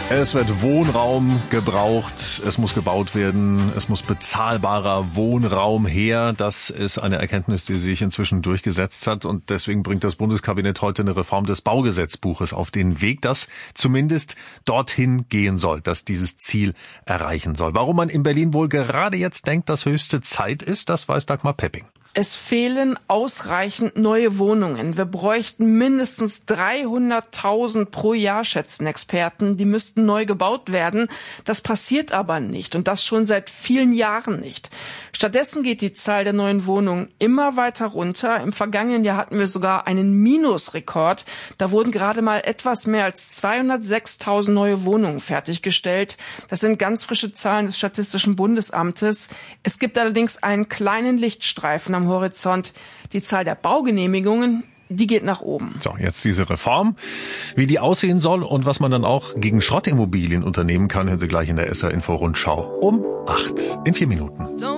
Es wird Wohnraum gebraucht, es muss gebaut werden, es muss bezahlbarer Wohnraum her. Das ist eine Erkenntnis, die sich inzwischen durchgesetzt hat. Und deswegen bringt das Bundeskabinett heute eine Reform des Baugesetzbuches auf den Weg, das zumindest dorthin gehen soll, dass dieses Ziel erreichen soll. Warum man in Berlin wohl gerade jetzt denkt, dass höchste Zeit ist, das weiß Dagmar Pepping. Es fehlen ausreichend neue Wohnungen. Wir bräuchten mindestens 300.000 pro Jahr, schätzen Experten. Die müssten neu gebaut werden. Das passiert aber nicht und das schon seit vielen Jahren nicht. Stattdessen geht die Zahl der neuen Wohnungen immer weiter runter. Im vergangenen Jahr hatten wir sogar einen Minusrekord. Da wurden gerade mal etwas mehr als 206.000 neue Wohnungen fertiggestellt. Das sind ganz frische Zahlen des Statistischen Bundesamtes. Es gibt allerdings einen kleinen Lichtstreifen am Horizont. Die Zahl der Baugenehmigungen, die geht nach oben. So, jetzt diese Reform. Wie die aussehen soll und was man dann auch gegen Schrottimmobilien unternehmen kann, hören Sie gleich in der SR Info Rundschau um 8 in 4 Minuten.